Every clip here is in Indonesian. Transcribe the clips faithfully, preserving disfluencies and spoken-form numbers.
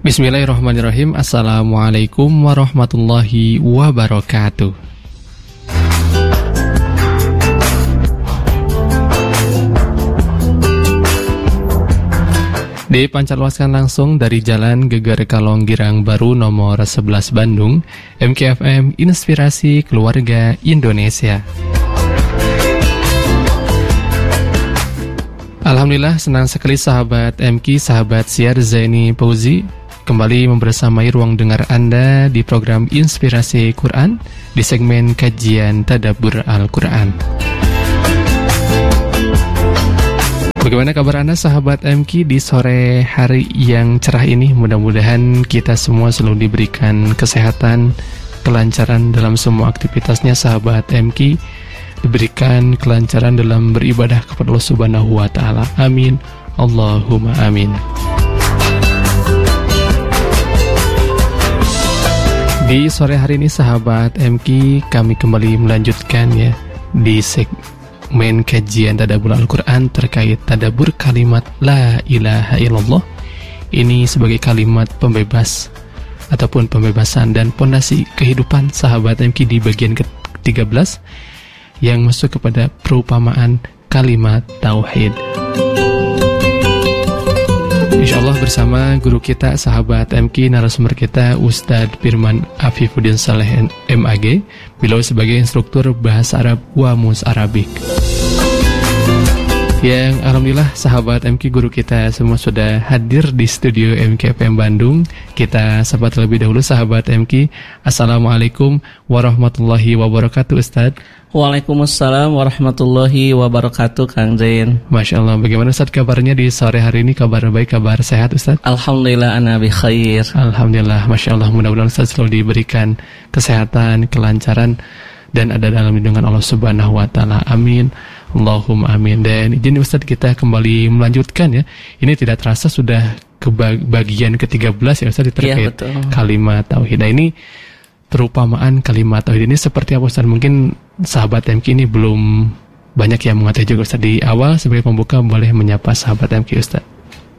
Bismillahirrahmanirrahim. Assalamualaikum warahmatullahi wabarakatuh. Dipancarluaskan langsung dari Jalan Geger Kalong Girang Baru nomor sebelas Bandung, M K F M Inspirasi Keluarga Indonesia. Alhamdulillah, senang sekali sahabat M K, sahabat siar Zaini Fauzi kembali membersamai ruang dengar Anda di program Inspirasi Quran di segmen kajian Tadabbur Al-Quran. Bagaimana kabar Anda sahabat M K di sore hari yang cerah ini? Mudah-mudahan kita semua selalu diberikan kesehatan, kelancaran dalam semua aktivitasnya sahabat M K, diberikan kelancaran dalam beribadah kepada Allah Subhanahu wa taala. Amin. Allahumma amin. Di sore hari ini sahabat M K, kami kembali melanjutkan ya di segmen kajian Tadabbur Al-Quran terkait tadabbur kalimat La ilaha illallah. Ini sebagai kalimat pembebas ataupun pembebasan dan pondasi kehidupan sahabat M K di bagian ke tiga belas yang masuk kepada perumpamaan kalimat tauhid. Insyaallah bersama guru kita sahabat M K, narasumber kita Ustadz Firman Afifuddin Saleh M A G, beliau sebagai instruktur bahasa Arab wa Mus Arabik. Yang alhamdulillah sahabat M K, guru kita semua sudah hadir di studio M K F M Bandung. Kita sapa terlebih dahulu sahabat M K. Assalamualaikum warahmatullahi wabarakatuh Ustadz. Waalaikumsalam warahmatullahi wabarakatuh Kang Zain. Masya Allah, bagaimana Ustadz kabarnya di sore hari ini? Kabar baik, kabar sehat Ustadz? Alhamdulillah ana bi khair. Alhamdulillah, Masya Allah, mudah-mudahan Ustadz selalu diberikan kesehatan, kelancaran dan ada dalam lindungan Allah Subhanahu wa taala. Amin. Allahumma amin. Dan izin Ustadz kita kembali melanjutkan ya. Ini tidak terasa sudah ke bagian ke tiga belas ya Ustadz terkait ya, kalimat tauhid. Nah ini perumpamaan kalimat tauhid ini seperti apa Ustadz? Mungkin sahabat M K ini belum banyak yang mengetahui juga Ustadz. Di awal sebagai pembuka boleh menyapa sahabat M K Ustadz.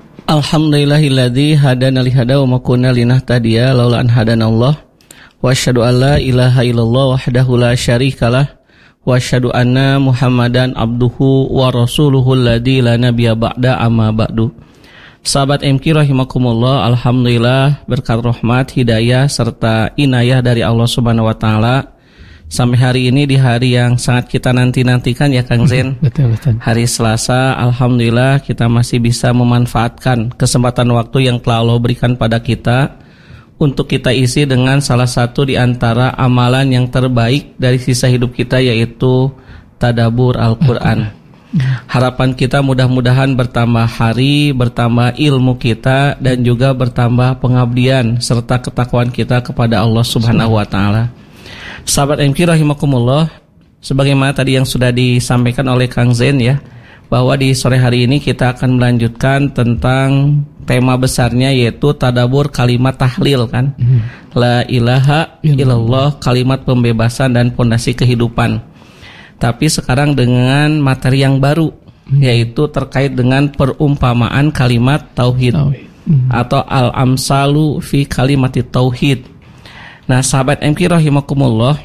Alhamdulillahilladzi hadana li hada wa ma kunna linahtadiya laula an hadanallah. Wa asyhadu an la ilaha illallah wahdahu la syarikalah. Wa asyhadu anna Muhammadan abduhu wa rasuluhu alladzi la nabiyya ba'da amma ba'du. Sahabat M K rahimakumullah, alhamdulillah berkat rahmat, hidayah serta inayah dari Allah Subhanahu wa taala sampai hari ini di hari yang sangat kita nanti-nantikan ya Kang Zain. Betul, betul. Hari Selasa, alhamdulillah kita masih bisa memanfaatkan kesempatan waktu yang telah Allah berikan pada kita untuk kita isi dengan salah satu di antara amalan yang terbaik dari sisa hidup kita, yaitu tadabbur Al-Quran. Harapan kita mudah-mudahan bertambah hari, bertambah ilmu kita, dan juga bertambah pengabdian serta ketakwaan kita kepada Allah Subhanahu wa taala. Sahabat M K rahimakumullah, sebagaimana tadi yang sudah disampaikan oleh Kang Zain ya, bahwa di sore hari ini kita akan melanjutkan tentang tema besarnya, yaitu tadabbur kalimat tahlil kan. Hmm. La ilaha illallah, kalimat pembebasan dan pondasi kehidupan. Tapi sekarang dengan materi yang baru, hmm. yaitu terkait dengan perumpamaan kalimat tauhid, tauhid. Hmm. atau al-amsalu fi kalimati tauhid. Nah, sahabat M K rahimakumullah,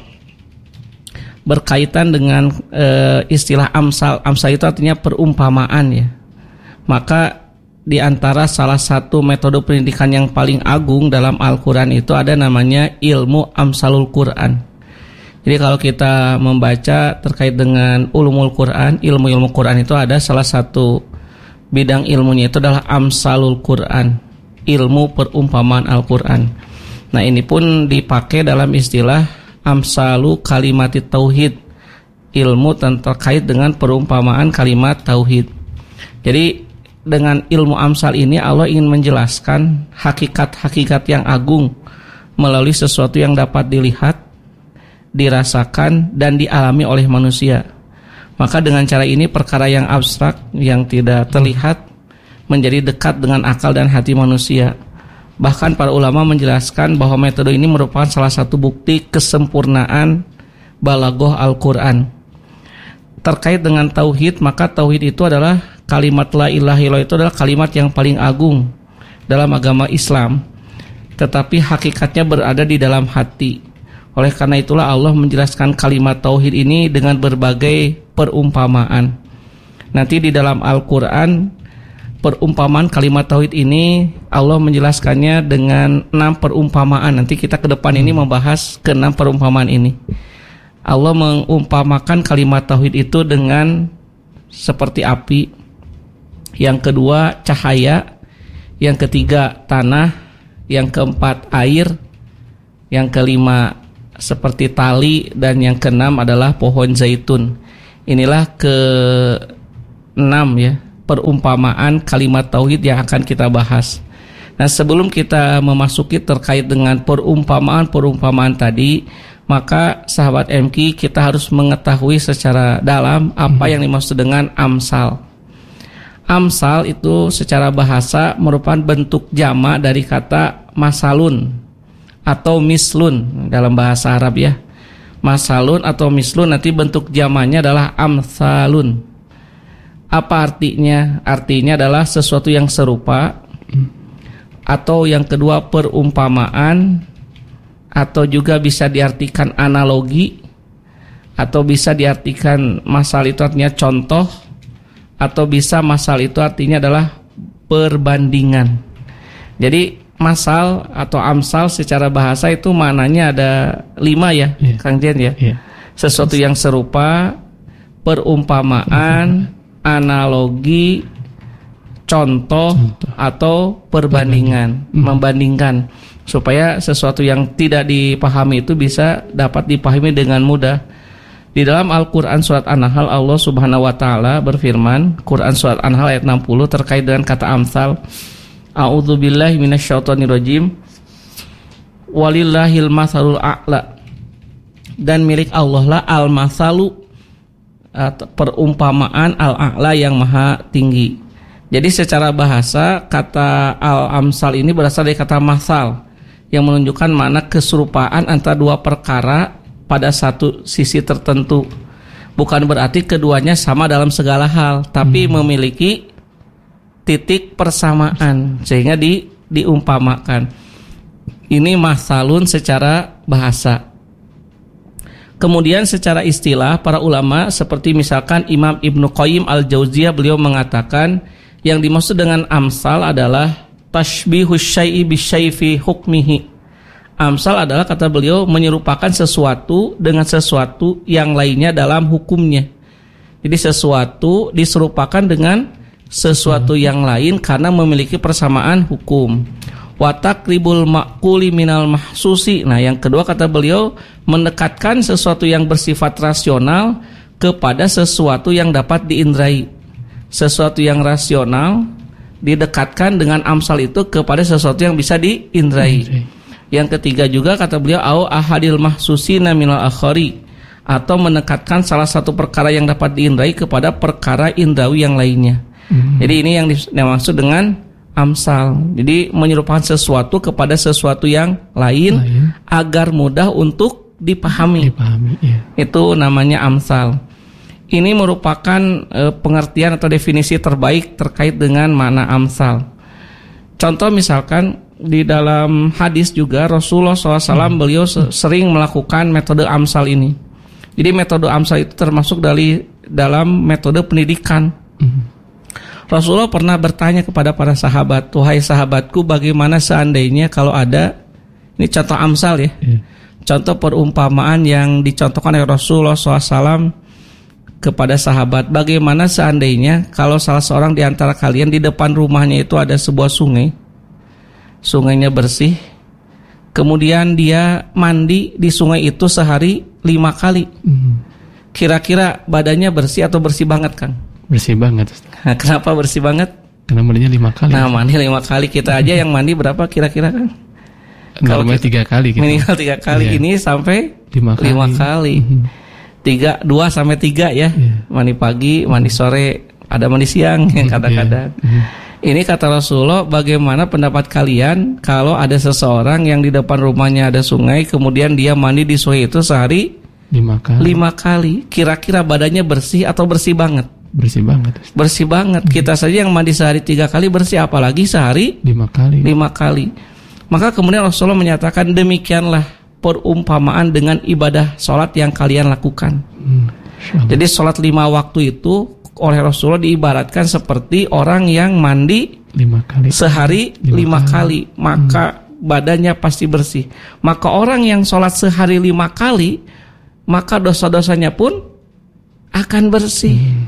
berkaitan dengan e, istilah amsal. Amsal itu artinya perumpamaan ya. Maka di antara salah satu metode pendidikan yang paling agung dalam Al-Quran itu ada namanya ilmu amsalul Quran. Jadi kalau kita membaca terkait dengan ulumul Quran, ilmu-ilmu Quran itu ada salah satu bidang ilmunya itu adalah amsalul Quran, ilmu perumpamaan Al-Quran. Nah ini pun dipakai dalam istilah amsalu kalimati tauhid, ilmu terkait dengan perumpamaan kalimat tauhid. Jadi dengan ilmu amsal ini Allah ingin menjelaskan hakikat-hakikat yang agung melalui sesuatu yang dapat dilihat, dirasakan, dan dialami oleh manusia. Maka dengan cara ini perkara yang abstrak, yang tidak terlihat, menjadi dekat dengan akal dan hati manusia. Bahkan para ulama menjelaskan bahwa metode ini merupakan salah satu bukti kesempurnaan balaghah Al-Quran. Terkait dengan tauhid, maka tauhid itu adalah kalimat la ilaha illallah, itu adalah kalimat yang paling agung dalam agama Islam. tetapi hakikatnya berada di dalam hati. Oleh karena itulah Allah menjelaskan kalimat tauhid ini dengan berbagai perumpamaan. Nanti di dalam Al-Quran, perumpamaan kalimat tauhid ini Allah menjelaskannya dengan enam perumpamaan. Nanti kita ke depan ini membahas ke enam perumpamaan ini. Allah mengumpamakan kalimat tauhid itu dengan seperti api, yang kedua cahaya, yang ketiga tanah, yang keempat air, yang kelima seperti tali, dan yang keenam adalah pohon zaitun. Inilah ke enam ya perumpamaan kalimat tauhid yang akan kita bahas. Nah, sebelum kita memasuki terkait dengan perumpamaan-perumpamaan tadi, maka sahabat M K kita harus mengetahui secara dalam apa yang dimaksud dengan amsal. Amsal itu secara bahasa merupakan bentuk jamak dari kata masalun atau mislun dalam bahasa Arab ya. Masalun atau mislun nanti bentuk jamaknya adalah amsalun. Apa artinya? Artinya adalah sesuatu yang serupa, atau yang kedua perumpamaan, atau juga bisa diartikan analogi, atau bisa diartikan masal itu artinya contoh, atau bisa masal itu artinya adalah perbandingan. Jadi masal atau amsal secara bahasa itu maknanya ada lima ya, yeah. Kang Jen ya. Yeah. Sesuatu yang serupa, perumpamaan, analogi, contoh, contoh. Atau perbandingan, perbandingan. Membandingkan supaya sesuatu yang tidak dipahami itu bisa dapat dipahami dengan mudah. Di dalam Al-Quran surat An-Nahl Allah subhanahu wa ta'ala berfirman, Quran surat An-Nahl ayat enam puluh terkait dengan kata amsal, A'udzubillahi minasyaitonirrajim, walillahil matsalul a'la, dan milik Allah lah al-matsalu, perumpamaan al-a'la yang maha tinggi. Jadi secara bahasa kata al-amsal ini berasal dari kata masal yang menunjukkan makna keserupaan antara dua perkara pada satu sisi tertentu. Bukan berarti keduanya sama dalam segala hal, tapi hmm. memiliki titik persamaan sehingga di, diumpamakan. Ini masalun secara bahasa. Kemudian secara istilah para ulama seperti misalkan Imam Ibnu Qayyim Al-Jauziyah, beliau mengatakan yang dimaksud dengan amsal adalah tashbihus syai'i bisyai' fi hukmihi. Amsal adalah kata beliau menyerupakan sesuatu dengan sesuatu yang lainnya dalam hukumnya. Jadi sesuatu diserupakan dengan sesuatu yang lain karena memiliki persamaan hukum. Wa taqribul ma'quli minal mahsusi. Nah, yang kedua kata beliau mendekatkan sesuatu yang bersifat rasional kepada sesuatu yang dapat diindrai. Sesuatu yang rasional didekatkan dengan amsal itu kepada sesuatu yang bisa diindrai. Yang ketiga juga kata beliau au ahadil mahsusina minal akhari, atau mendekatkan salah satu perkara yang dapat diindrai kepada perkara indrawi yang lainnya. Hmm. Jadi ini yang dimaksud dengan amsal. Jadi menyerupakan sesuatu kepada sesuatu yang lain, lain. agar mudah untuk dipahami. dipahami iya. Itu namanya amsal. Ini merupakan e, pengertian atau definisi terbaik terkait dengan makna amsal. Contoh misalkan di dalam hadis juga Rasulullah shallallahu alaihi wasallam hmm. beliau sering melakukan metode amsal ini. Jadi metode amsal itu termasuk dari dalam metode pendidikan. Hmm. Rasulullah pernah bertanya kepada para sahabat, wahai sahabatku, bagaimana seandainya kalau ada, ini contoh amsal ya, yeah. contoh perumpamaan yang dicontohkan oleh Rasulullah shallallahu alaihi wasallam kepada sahabat, bagaimana seandainya kalau salah seorang di antara kalian di depan rumahnya itu ada sebuah sungai, sungainya bersih, kemudian dia mandi di sungai itu sehari lima kali, mm. kira-kira badannya bersih atau bersih banget, Kang? Bersih banget. Nah, kenapa bersih banget? Karena mandinya lima kali. Nah, mandi lima kali. Kita aja yang mandi berapa kira-kira, Kang? Normalnya tiga kali. Gitu. Minimal tiga kali. Yeah. Ini sampai lima kali. Lima kali. Mm-hmm. Tiga, dua sampai tiga ya. Yeah. Mandi pagi, mandi sore, ada mandi siang mm-hmm. kadang-kadang. Yeah. Mm-hmm. Ini kata Rasulullah, bagaimana pendapat kalian kalau ada seseorang yang di depan rumahnya ada sungai, kemudian dia mandi di sungai itu sehari lima kali. Lima kali. Kira-kira badannya bersih atau bersih banget? Bersih banget. Bersih banget. Kita saja yang mandi sehari tiga kali bersih, apalagi sehari lima kali. Lima kali. Maka kemudian Rasulullah menyatakan demikianlah perumpamaan dengan ibadah sholat yang kalian lakukan. Hmm. Jadi sholat lima waktu itu oleh Rasulullah diibaratkan seperti orang yang mandi lima kali sehari lima, lima kali, kali. Maka hmm. badannya pasti bersih. Maka orang yang sholat sehari lima kali, maka dosa-dosanya pun akan bersih. Hmm.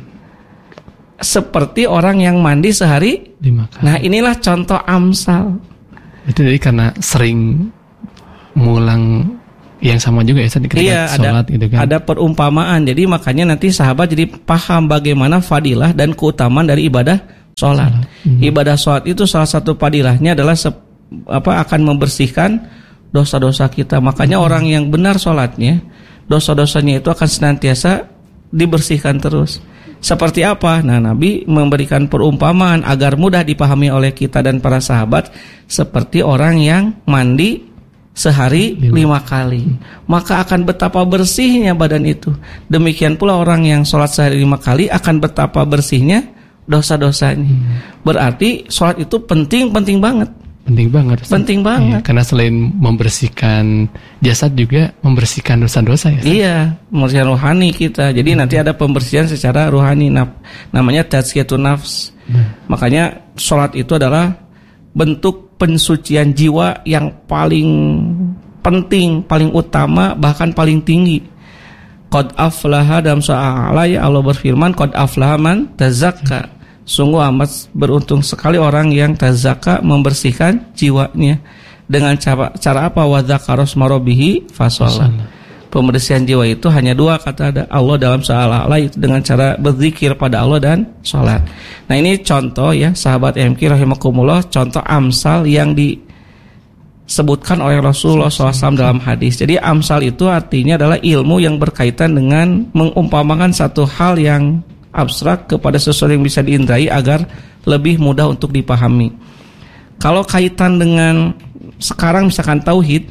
Seperti orang yang mandi sehari lima kali. Nah, inilah contoh amsal. Itu jadi karena sering mengulang yang sama juga ya ketika iya, sholat ada, gitu kan. Ada perumpamaan. Jadi makanya nanti sahabat jadi paham bagaimana fadilah dan keutamaan dari ibadah sholat. Hmm. Ibadah sholat itu salah satu fadilahnya adalah sep, apa akan membersihkan dosa-dosa kita. Makanya hmm. orang yang benar sholatnya, dosa-dosanya itu akan senantiasa dibersihkan terus. Seperti apa? Nah, Nabi memberikan perumpamaan agar mudah dipahami oleh kita dan para sahabat, seperti orang yang mandi sehari lima kali, maka akan betapa bersihnya badan itu. Demikian pula orang yang sholat sehari lima kali akan betapa bersihnya dosa-dosanya. Berarti sholat itu penting-penting banget. Penting banget. Penting banget. Iya, karena selain membersihkan jasad juga membersihkan dosa-dosa ya. Iya, membersihkan rohani kita. Jadi hmm. nanti ada pembersihan secara rohani, namanya tazkiyatun nafs. Hmm. Makanya sholat itu adalah bentuk pensucian jiwa yang paling penting, paling utama, bahkan paling tinggi. Qad aflaha dalam surah Al-A'la ya Allah berfirman, qad aflaha man tazakka. Sungguh amat beruntung sekali orang yang tazakka, membersihkan jiwanya. Dengan cara, cara apa? Wa dzakara isma rabbih fasholla. Pembersihan jiwa itu hanya dua, kata ada Allah dalam surah Al-A'la, itu dengan cara berzikir pada Allah dan sholat. Nah, ini contoh ya sahabat M K rahimakumullah, contoh amsal yang disebutkan oleh Rasulullah shallallahu alaihi wasallam dalam hadis. Jadi amsal itu artinya adalah ilmu yang berkaitan dengan mengumpamakan satu hal yang abstrak kepada sesuatu yang bisa diindrai agar lebih mudah untuk dipahami. Kalau kaitan dengan sekarang misalkan tauhid,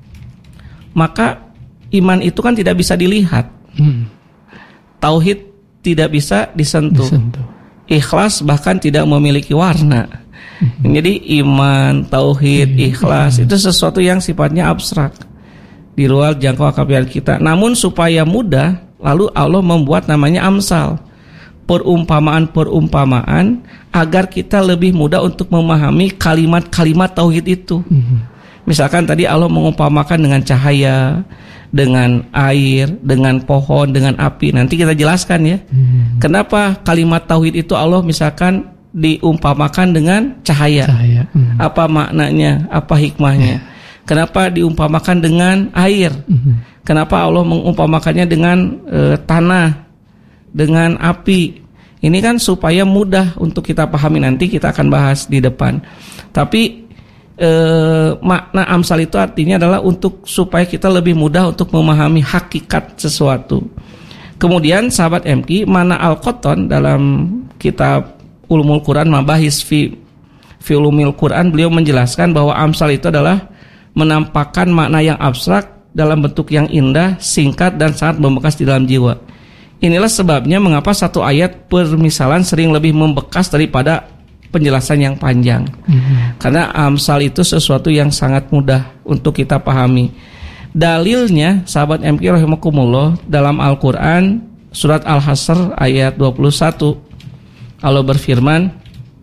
maka iman itu kan tidak bisa dilihat. Hmm. Tauhid tidak bisa disentuh. disentuh. Ikhlas bahkan tidak memiliki warna. Hmm. Jadi iman, tauhid, hmm. ikhlas hmm. itu sesuatu yang sifatnya abstrak, di luar jangkau akal pikiran kita. Namun supaya mudah, lalu Allah membuat namanya amsal, perumpamaan-perumpamaan agar kita lebih mudah untuk memahami kalimat-kalimat tauhid itu. Hmm. Misalkan tadi Allah mengumpamakan dengan cahaya, dengan air, dengan pohon, dengan api. Nanti kita jelaskan ya. Hmm. Kenapa kalimat tauhid itu Allah misalkan diumpamakan dengan cahaya? cahaya. Hmm. Apa maknanya? Apa hikmahnya? Yeah. Kenapa diumpamakan dengan air? Hmm. Kenapa Allah mengumpamakannya dengan e, tanah, dengan api? Ini kan supaya mudah untuk kita pahami, nanti kita akan bahas di depan. Tapi E, makna amsal itu artinya adalah untuk supaya kita lebih mudah untuk memahami hakikat sesuatu. Kemudian sahabat M K, Mana Al-Qattan dalam kitab Ulumul Quran Mabahis fi fi Ulumil Quran, beliau menjelaskan bahwa amsal itu adalah menampakkan makna yang abstrak dalam bentuk yang indah, singkat dan sangat membekas di dalam jiwa. Inilah sebabnya mengapa satu ayat permisalan sering lebih membekas daripada penjelasan yang panjang. Mm-hmm. Karena amsal itu sesuatu yang sangat mudah untuk kita pahami. Dalilnya sahabat M K rahimakumullah, dalam Al-Qur'an surat Al-Hasr ayat dua puluh satu, Allah berfirman,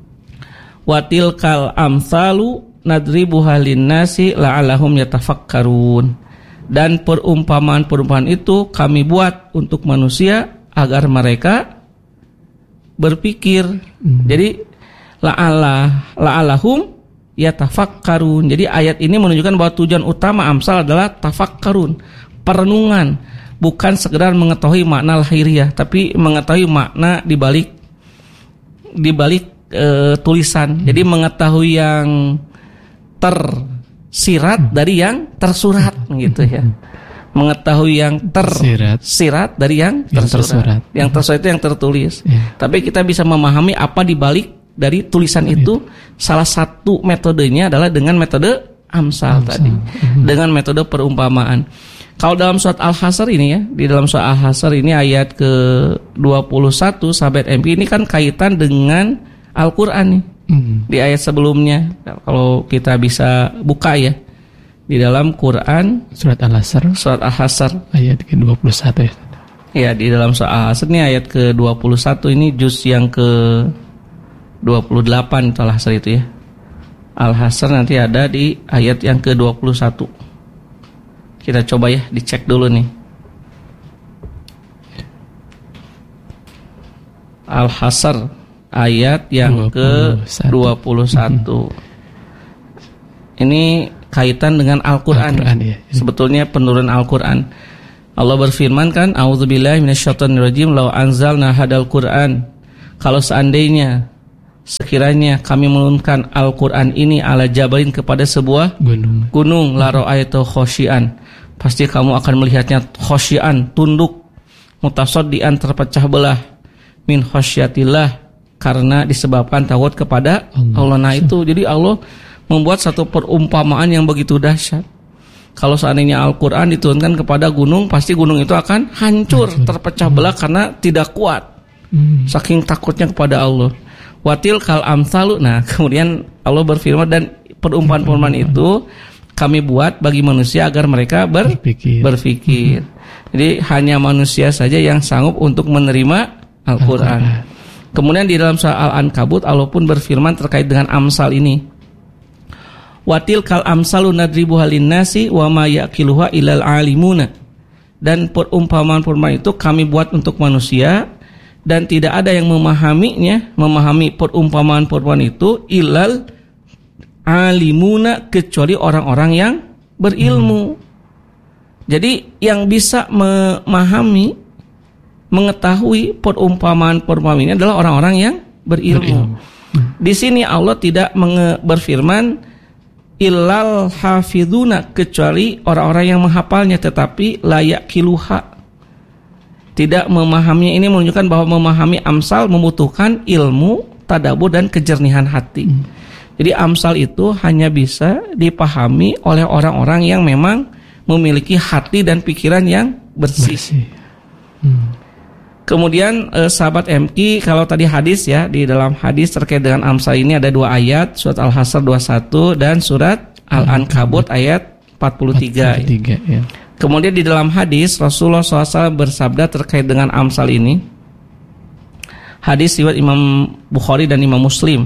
wa tilkal amsalu nadribuha linnasi la'allahum yatafakkarun. Dan perumpamaan-perumpamaan itu kami buat untuk manusia agar mereka berpikir. Mm-hmm. Jadi la'allah la'allahum yatafakkarun. Jadi ayat ini menunjukkan bahwa tujuan utama amsal adalah tafakkarun, perenungan, bukan sekedar mengetahui makna lahiriah, tapi mengetahui makna di balik di balik e, tulisan. Jadi mengetahui yang tersirat dari yang tersurat gitu ya. Mengetahui yang tersirat dari yang tersurat. Yang tersurat itu yang tertulis. Yeah. Tapi kita bisa memahami apa di balik dari tulisan itu. Salah satu metodenya adalah dengan metode amsal, amsal. tadi, mm-hmm. dengan metode perumpamaan. Kalau dalam surat Al-Hasr ini ya, di dalam surat Al-Hasr ini ayat ke dua puluh satu, sahabat M P, ini kan kaitan dengan Al-Qur'an nih. Hmm. Di ayat sebelumnya, kalau kita bisa buka ya, di dalam Quran Surat Al-Hasr, surat Al-Hasr ayat ke dua puluh satu ya. Ya, di dalam surat Al-Hasr ini ayat ke dua puluh satu, ini juz yang ke dua puluh delapan itu Al-Hasr itu ya. Al-Hasr nanti ada di ayat yang ke dua puluh satu. Kita coba ya, dicek dulu nih. Al-Hasr ayat yang ke dua puluh satu. Ini kaitan dengan Al-Qur'an. Al-Qur'an ya. Sebetulnya penurunan Al-Qur'an. Allah berfirman kan, a'udzubillahi minasyaitonirrajim, law anzalna hadal Qur'an. Kalau seandainya sekiranya kami menurunkan Al-Qur'an ini ala jabalin kepada sebuah gunung, gunung la ra'aitu khosyian, pasti kamu akan melihatnya khosyian, tunduk, mutasaddian, terpecah belah, min khosyatillah, karena disebabkan takut kepada Allah. Allah. Nah itu, jadi Allah membuat satu perumpamaan yang begitu dahsyat. Kalau seandainya Al-Quran diturunkan kepada gunung, pasti gunung itu akan hancur, hancur. terpecah belah hmm. karena tidak kuat, hmm. saking takutnya kepada Allah. Watil kal amsalu. Nah kemudian Allah berfirman, dan perumpamaan-perumpamaan itu kami buat bagi manusia agar mereka ber, berpikir. berpikir. Hmm. Jadi hanya manusia saja yang sanggup untuk menerima Al-Quran. Al-Quran. Kemudian di dalam surah Al-Ankabut Allah pun berfirman terkait dengan amsal ini. Watil kal amsalu nadribuha linnasi wa ma yaqiluha ilal alimuna. Dan perumpamaan-perumpamaan itu kami buat untuk manusia, dan tidak ada yang memahaminya, memahami perumpamaan-perumpamaan itu ilal alimuna, kecuali orang-orang yang berilmu. Hmm. Jadi yang bisa memahami, mengetahui perumpamaan-perumpamaan ini adalah orang-orang yang berilmu. berilmu. Hmm. Di sini Allah tidak menge- berfirman illal hafiduna, kecuali orang-orang yang menghafalnya, tetapi layak kiluha, tidak memahaminya. Ini menunjukkan bahwa memahami amsal membutuhkan ilmu, tadabbur, dan kejernihan hati. Hmm. Jadi amsal itu hanya bisa dipahami oleh orang-orang yang memang memiliki hati dan pikiran yang bersih. bersih. Hmm. Kemudian eh, sahabat M K, kalau tadi hadis ya, di dalam hadis terkait dengan amsal ini ada dua ayat, surat Al-Hasr dua puluh satu dan surat Al-Ankabut ayat empat puluh tiga. empat puluh tiga ya. Kemudian di dalam hadis Rasulullah shallallahu alaihi wasallam bersabda terkait dengan amsal ini. Hadis riwayat Imam Bukhari dan Imam Muslim.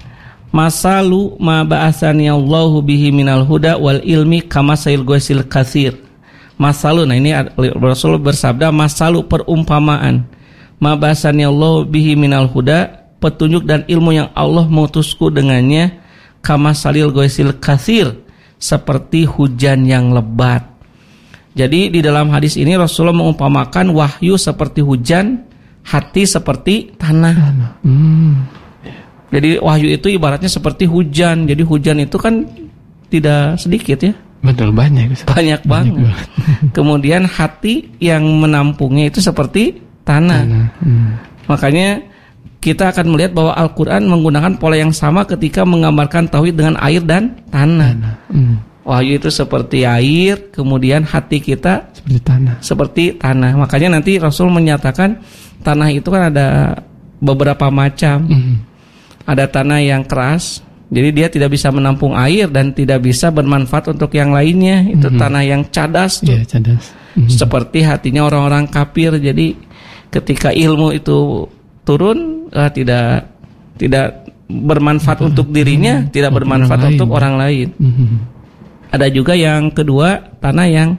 Masalu ma ba'atsani Allahu bihi minal huda wal ilmi kamasail ghasil katsir. Masalu, nah ini Rasul bersabda, masalu perumpamaan, ma ba'atsani Allahu bihi minal huda, petunjuk dan ilmu yang Allah mengutusku dengannya, kamasalil ghasil katsir, seperti hujan yang lebat. Jadi di dalam hadis ini Rasulullah mengumpamakan wahyu seperti hujan, hati seperti tanah. Hmm. Jadi wahyu itu ibaratnya seperti hujan. Jadi hujan itu kan tidak sedikit ya. Betul, banyak. Banyak, banyak banget. banget. Kemudian hati yang menampungnya itu seperti tanah. tanah. Hmm. Makanya kita akan melihat bahwa Al-Quran menggunakan pola yang sama ketika menggambarkan tauhid dengan air dan tanah. tanah. Hmm. Wahyu itu seperti air, kemudian hati kita seperti tanah. Seperti tanah. Makanya nanti Rasul menyatakan tanah itu kan ada beberapa macam. Mm-hmm. Ada tanah yang keras, jadi dia tidak bisa menampung air dan tidak bisa bermanfaat untuk yang lainnya. Itu mm-hmm. tanah yang cadas tuh. Yeah, cadas. Mm-hmm. Seperti hatinya orang-orang kafir. Jadi ketika ilmu itu turun, uh, tidak tidak bermanfaat mm-hmm. untuk dirinya, mm-hmm. tidak untuk bermanfaat orang untuk lain. orang lain. Mm-hmm. Ada juga yang kedua, tanah yang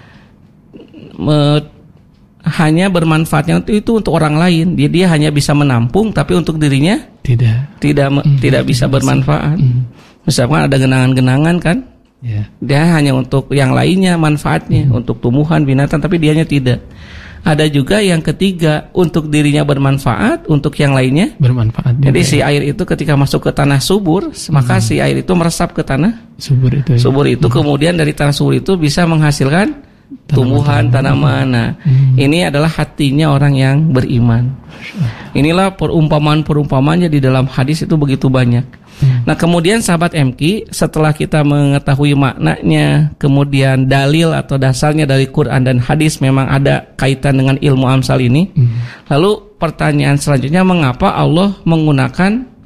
me, hanya bermanfaatnya itu, itu untuk orang lain. Dia dia hanya bisa menampung, tapi untuk dirinya tidak tidak mm, tidak bisa bermanfaat. Mm. Misalkan ada genangan-genangan kan, yeah. dia hanya untuk yang lainnya manfaatnya, mm. untuk tumbuhan, binatang, tapi dianya tidak. Ada juga yang ketiga, untuk dirinya bermanfaat, untuk yang lainnya bermanfaat. Jadi si air itu ketika masuk ke tanah subur, hmm. maka si air itu meresap ke tanah subur itu. Ya. Subur itu hmm. kemudian dari tanah subur itu bisa menghasilkan tanaman, tumbuhan, tanaman. Nah, hmm. ini adalah hatinya orang yang beriman. Inilah perumpamaan-perumpamaannya di dalam hadis itu begitu banyak. Hmm. Nah kemudian sahabat M K, setelah kita mengetahui maknanya, kemudian dalil atau dasarnya dari Quran dan hadis memang ada kaitan dengan ilmu amsal ini. Hmm. Lalu pertanyaan selanjutnya, mengapa Allah menggunakan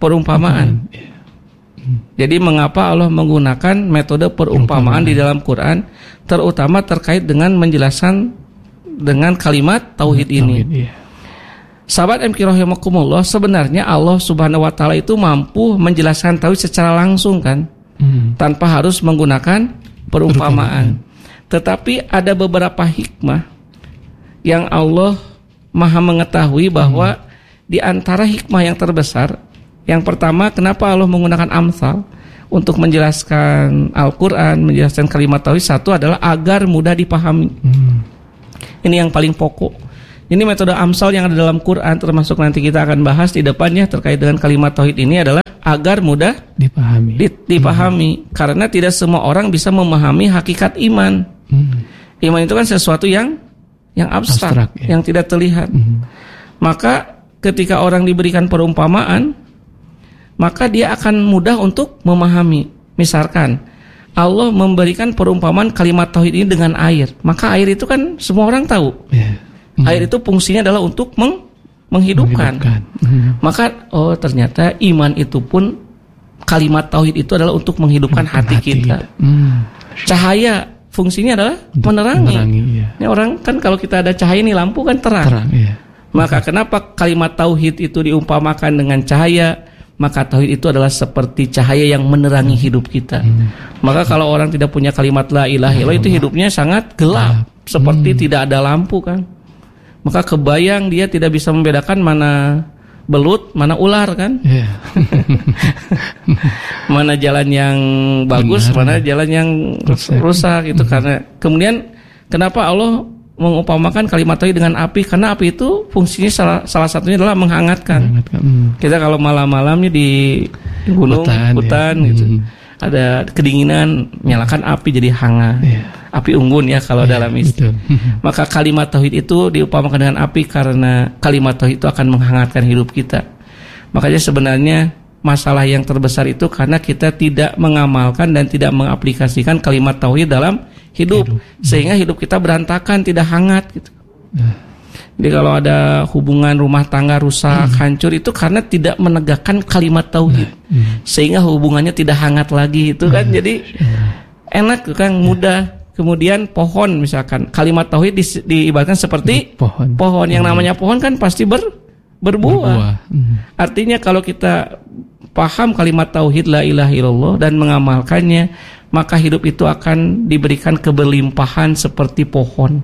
perumpamaan. Jadi mengapa Allah menggunakan metode perumpamaan di dalam Quran, terutama terkait dengan menjelaskan dengan kalimat tauhid ini. Tauhid, iya. Sahabat M Q rahimakumullah, sebenarnya Allah Subhanahu wa taala itu mampu menjelaskan tauhid secara langsung kan, hmm. tanpa harus menggunakan perumpamaan. Tetapi ada beberapa hikmah yang Allah Maha mengetahui bahwa hmm. di antara hikmah yang terbesar, yang pertama, kenapa Allah menggunakan amsal untuk menjelaskan Al-Quran, menjelaskan kalimat tauhid? Satu adalah agar mudah dipahami. Hmm. Ini yang paling pokok. Ini metode amsal yang ada dalam Quran, termasuk nanti kita akan bahas di depannya terkait dengan kalimat tauhid ini adalah agar mudah dipahami. Di, dipahami. Hmm. Karena tidak semua orang bisa memahami hakikat iman. Hmm. Iman itu kan sesuatu yang yang abstrak, abstrak ya. Yang tidak terlihat. Hmm. Maka ketika orang diberikan perumpamaan, maka dia akan mudah untuk memahami. Misalkan Allah memberikan perumpamaan kalimat tauhid ini dengan air, maka air itu kan semua orang tahu. Yeah. Mm. Air itu fungsinya adalah untuk meng- menghidupkan. menghidupkan. Mm. Maka oh ternyata iman itu pun kalimat tauhid itu adalah untuk menghidupkan hati, hati kita. Mm. Cahaya fungsinya adalah untuk menerangi. menerangi iya. Ini orang kan kalau kita ada cahaya nih lampu kan terang. terang iya. Maka kenapa kalimat tauhid itu diumpamakan dengan cahaya? Maka tauhid itu adalah seperti cahaya yang menerangi hidup kita. Hmm. Maka kalau orang tidak punya kalimat la ilaha illallah, itu hidupnya sangat gelap, hmm. seperti tidak ada lampu kan. Maka kebayang dia tidak bisa membedakan mana belut, mana ular kan. Yeah. Mana jalan yang bagus, benar, mana jalan yang rusak, rusak itu hmm. karena kemudian kenapa Allah mengumpamakan kalimat tauhid dengan api? Karena api itu fungsinya salah, salah satunya adalah menghangatkan. menghangatkan. Hmm. Kita kalau malam-malamnya di gunung, hutan, hutan ya. gitu, hmm. ada kedinginan, nyalakan api jadi hangat. Yeah. Api unggun ya kalau yeah, dalam istilah. Maka kalimat tauhid itu diumpamakan dengan api karena kalimat tauhid itu akan menghangatkan hidup kita. Makanya sebenarnya masalah yang terbesar itu karena kita tidak mengamalkan dan tidak mengaplikasikan kalimat tauhid dalam hidup, hidup. Sehingga hidup kita berantakan, tidak hangat gitu. Uh. Jadi kalau ada hubungan rumah tangga rusak, uh. hancur itu karena tidak menegakkan kalimat tauhid. Uh. Uh. Sehingga hubungannya tidak hangat lagi itu kan. Uh. Jadi uh. enak kan, mudah. Kemudian pohon misalkan, kalimat tauhid di, diibaratkan seperti pohon. Pohon yang namanya pohon kan pasti ber, berbuah. berbuah. Uh. Artinya kalau kita paham kalimat tauhid la ilaha illallah dan mengamalkannya, maka hidup itu akan diberikan keberlimpahan seperti pohon.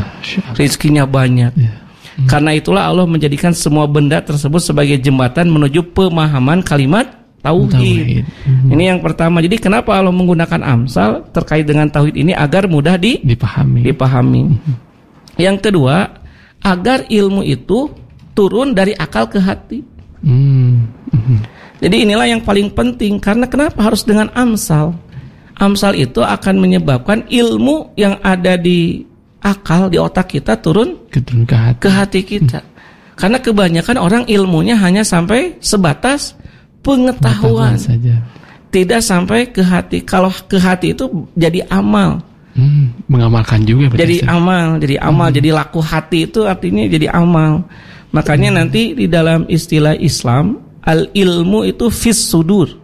Rizkinya banyak. Yeah. Hmm. Karena itulah Allah menjadikan semua benda tersebut sebagai jembatan menuju pemahaman kalimat tauhid. tauhid. Hmm. Ini yang pertama. Jadi kenapa Allah menggunakan amsal terkait dengan tauhid ini agar mudah di, dipahami. dipahami. Hmm. Yang kedua, agar ilmu itu turun dari akal ke hati. Hmm. Hmm. Jadi inilah yang paling penting. Karena kenapa harus dengan amsal? Amsal itu akan menyebabkan ilmu yang ada di akal, di otak kita turun ke hati, ke hati kita. Hmm. Karena kebanyakan orang ilmunya hanya sampai sebatas pengetahuan, pengetahuan saja. Tidak sampai ke hati. Kalau ke hati itu jadi amal. Hmm, mengamalkan juga. Jadi saya. amal, jadi amal, hmm. jadi laku hati itu artinya jadi amal. Makanya hmm. nanti di dalam istilah Islam, al ilmu itu fis sudur.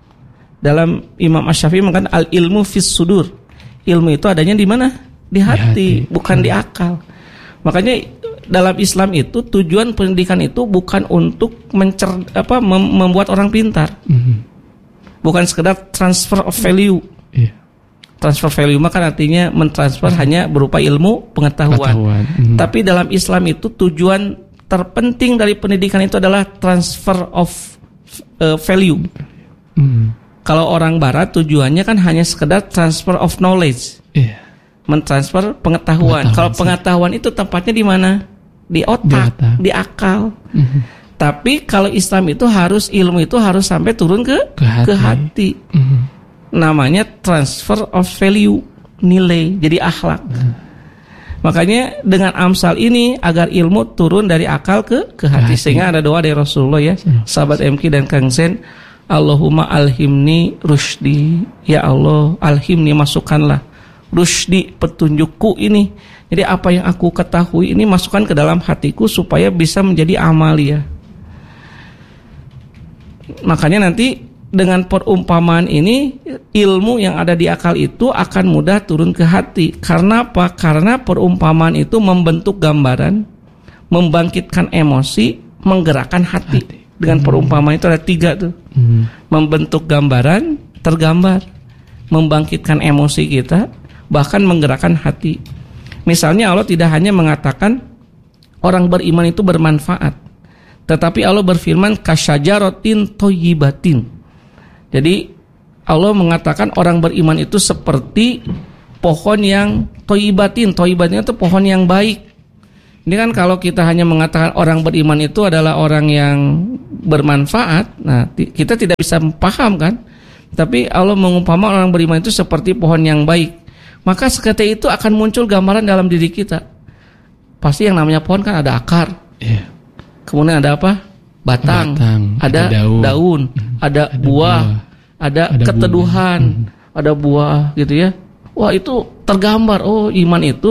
Dalam Imam Asy-Syafi'i mengatakan al ilmu fis sudur. Ilmu itu adanya di mana? Di hati, di hati. bukan hmm. di akal. Makanya dalam Islam itu tujuan pendidikan itu bukan untuk mencer apa mem- membuat orang pintar. Hmm. Bukan sekedar transfer of value. Yeah. Transfer value maka artinya mentransfer hmm. hanya berupa ilmu pengetahuan. Hmm. Tapi dalam Islam itu tujuan terpenting dari pendidikan itu adalah transfer of uh, value. Hmm. Kalau orang barat tujuannya kan hanya sekedar transfer of knowledge. Yeah. Mentransfer pengetahuan. pengetahuan. Kalau pengetahuan itu tempatnya di mana? Di otak, di, otak. di akal. Mm-hmm. Tapi kalau Islam itu harus ilmu itu harus sampai turun ke ke hati. Ke hati. Mm-hmm. Namanya transfer of value, nilai, jadi akhlak. Mm. Makanya dengan amsal ini agar ilmu turun dari akal ke ke hati. hati. Sehingga ada doa dari Rasulullah ya, mm. sahabat M K dan Kang Zen, Allahumma alhimni rusydi, ya Allah alhimni masukkanlah rusydi petunjukku ini. Jadi apa yang aku ketahui ini masukkan ke dalam hatiku supaya bisa menjadi amalia. Makanya nanti dengan perumpamaan ini ilmu yang ada di akal itu akan mudah turun ke hati. Karena apa? Karena perumpamaan itu membentuk gambaran, membangkitkan emosi, menggerakkan hati. hati. Dengan perumpamaan itu ada tiga tuh. Hmm. Membentuk gambaran, tergambar, membangkitkan emosi kita, bahkan menggerakkan hati. Misalnya Allah tidak hanya mengatakan orang beriman itu bermanfaat, tetapi Allah berfirman kasyajaratin thayyibatin. Jadi Allah mengatakan orang beriman itu seperti pohon yang thayyibatin. Thayyibatin itu pohon yang baik. Ini kan kalau kita hanya mengatakan orang beriman itu adalah orang yang bermanfaat, nah kita tidak bisa paham kan. Tapi Allah mengumpamakan orang beriman itu seperti pohon yang baik. Maka seketika itu akan muncul gambaran dalam diri kita. Pasti yang namanya pohon kan ada akar. Yeah. Kemudian ada apa? Batang, Batang ada, ada daun, daun ada, ada buah, buah, ada, ada keteduhan, bunga. Ada buah gitu ya. Wah, itu tergambar. Oh, iman itu